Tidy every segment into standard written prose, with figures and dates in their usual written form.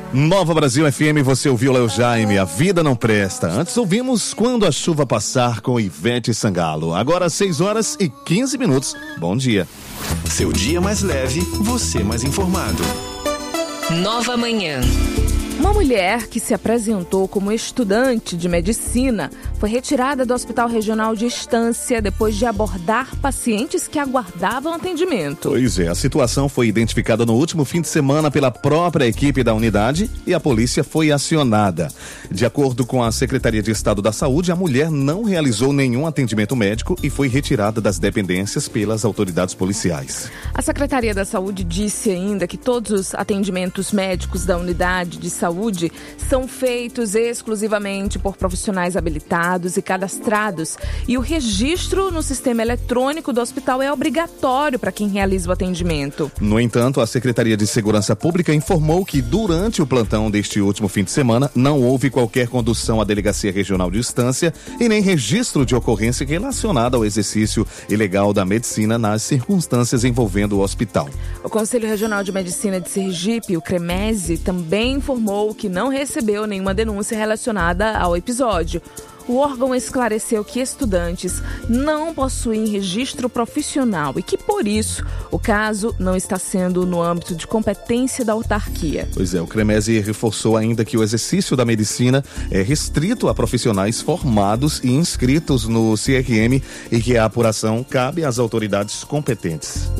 Nova Brasil FM, você ouviu Léo Jaime, A Vida Não Presta. Antes ouvimos Quando a Chuva Passar com Ivete Sangalo. Agora 6h15. Bom dia. Seu dia mais leve, você mais informado. Nova Manhã. Uma mulher que se apresentou como estudante de medicina foi retirada do Hospital Regional de Estância depois de abordar pacientes que aguardavam atendimento. Pois é, a situação foi identificada no último fim de semana pela própria equipe da unidade e a polícia foi acionada. De acordo com a Secretaria de Estado da Saúde, a mulher não realizou nenhum atendimento médico e foi retirada das dependências pelas autoridades policiais. A Secretaria da Saúde disse ainda que todos os atendimentos médicos da unidade de saúde são feitos exclusivamente por profissionais habilitados e cadastrados, e o registro no sistema eletrônico do hospital é obrigatório para quem realiza o atendimento. No entanto, a Secretaria de Segurança Pública informou que durante o plantão deste último fim de semana não houve qualquer condução à Delegacia Regional de Estância e nem registro de ocorrência relacionada ao exercício ilegal da medicina nas circunstâncias envolvendo o hospital. O Conselho Regional de Medicina de Sergipe, o CREMESE, também informou que não recebeu nenhuma denúncia relacionada ao episódio. O órgão esclareceu que estudantes não possuem registro profissional e que, por isso, o caso não está sendo no âmbito de competência da autarquia. Pois é, o CREMESE reforçou ainda que o exercício da medicina é restrito a profissionais formados e inscritos no CRM e que a apuração cabe às autoridades competentes.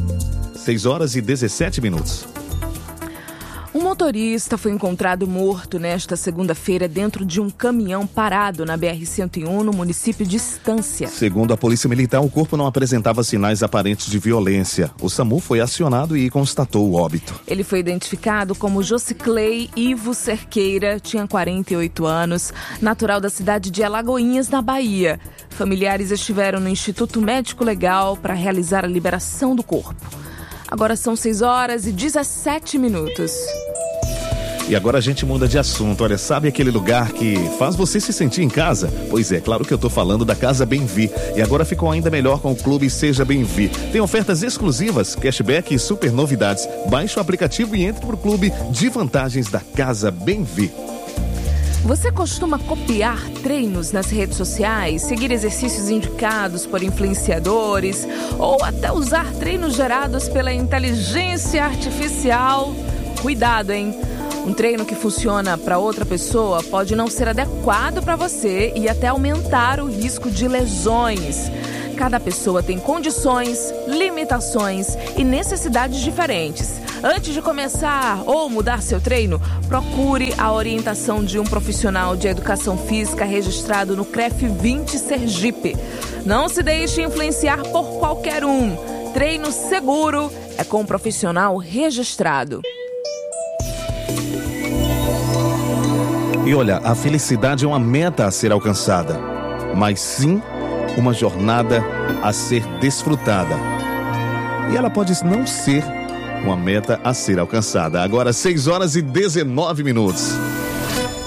6h17. Um motorista foi encontrado morto nesta segunda-feira dentro de um caminhão parado na BR-101, no município de Estância. Segundo a Polícia Militar, o corpo não apresentava sinais aparentes de violência. O SAMU foi acionado e constatou o óbito. Ele foi identificado como Josiclei Ivo Cerqueira, tinha 48 anos, natural da cidade de Alagoinhas, na Bahia. Familiares estiveram no Instituto Médico Legal para realizar a liberação do corpo. Agora são 6h17. E agora a gente muda de assunto. Olha, sabe aquele lugar que faz você se sentir em casa? Pois é, claro que eu tô falando da Casa Bem-Vi. E agora ficou ainda melhor com o Clube Seja Bem-Vi. Tem ofertas exclusivas, cashback e super novidades. Baixe o aplicativo e entre pro clube de vantagens da Casa Bem-Vi. Você costuma copiar treinos nas redes sociais, seguir exercícios indicados por influenciadores ou até usar treinos gerados pela inteligência artificial? Cuidado, hein? Um treino que funciona para outra pessoa pode não ser adequado para você e até aumentar o risco de lesões. Cada pessoa tem condições, limitações e necessidades diferentes. Antes de começar ou mudar seu treino, procure a orientação de um profissional de educação física registrado no CREF 20 Sergipe. Não se deixe influenciar por qualquer um. Treino seguro é com um profissional registrado. E olha, a felicidade é uma meta a ser alcançada, mas sim uma jornada a ser desfrutada. E ela pode não ser uma meta a ser alcançada. Agora 6h19.